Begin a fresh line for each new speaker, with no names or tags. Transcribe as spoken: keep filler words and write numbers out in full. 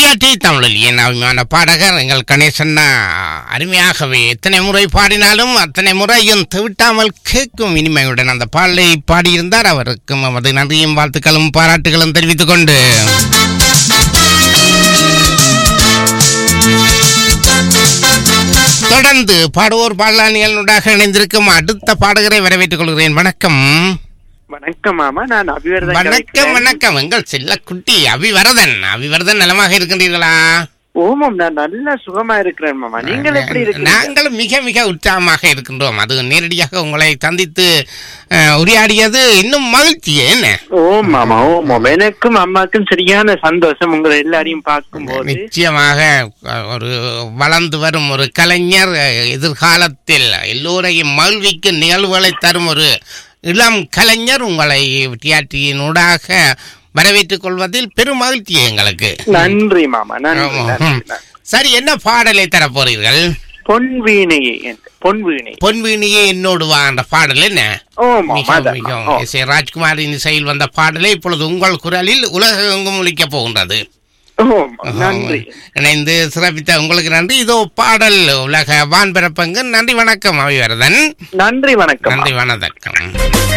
TRT தமிழில் என் அபிமான பாடகர் எங்கள் கணேசன்னா அருமையாகவே எத்தனை முறை பாடினாலும் அத்தனை முறையும் தவிட்டாமல் கேட்கும் இனிமையுடன் அந்த பாடலை பாடியிருந்தார். அவருக்கும் நமது நன்றியும் வாழ்த்துக்களும் பாராட்டுகளும் தெரிவித்துக் கொண்டு தொடர்ந்து பாடுவோர் பாடலானிகளுடாக இணைந்திருக்கும் அடுத்த பாடகரை வரவேற்றுக் கொள்கிறேன். வணக்கம்.
வணக்கம் மாமா, நான் அபிவர்தன்.
வணக்கம் வணக்கம். எங்கள் செல்ல குட்டி அபிவர்தன். அபிவர்தன் நலமாக இருக்கின்றீர்களா?
ஓமம், நான் நல்ல சுகமா இருக்கிறேன் மாமா. நீங்கள் எப்படி இருக்கீங்க?
நாங்களும் மிக மிக உற்சாகமாக இருக்கின்றோம். அது நேரடியாக உங்களை சந்தித்து உரையாடியது இன்னும் மகிழ்ச்சி. என்ன?
ஓம் மாமா, ஓமம். எனக்கும் அம்மாக்கும் சரியான சந்தோஷம் உங்களை எல்லாரையும் பார்க்கும்போது.
நிச்சயமாக ஒரு வளர்ந்து வரும் ஒரு கலைஞர், எதிர்காலத்தில் எல்லோரையும் மகிழ்விக்கு நிகழ்வுகளை தரும் ஒரு இளம் கலைஞர் உங்களை டிஆர்டியின் ஊடாக வரவேற்றுக் கொள்வதில் பெரும் மகிழ்ச்சி எங்களுக்கு.
நன்றி மாமா, நன்றி.
சரி, என்ன பாடலை தரப்போறீர்கள்?
பொன்வீணையே. பொன்வீணை
பொன்வீணையே என்னோடு வா என்ற பாடல் என்ன? ராஜ்குமாரின் இசையில் வந்த பாடலை இப்பொழுது உங்கள் குரலில் உலகெங்கும் ஒலிக்க போகின்றது. இணைந்து சிறப்பித்த உங்களுக்கு நன்றி. இதோ பாடல் உலக வான்பரப்பங்கு. நன்றி, வணக்கம் அபிவர்தன்.
நன்றி, வணக்கம்.
நன்றி, வணக்கம்.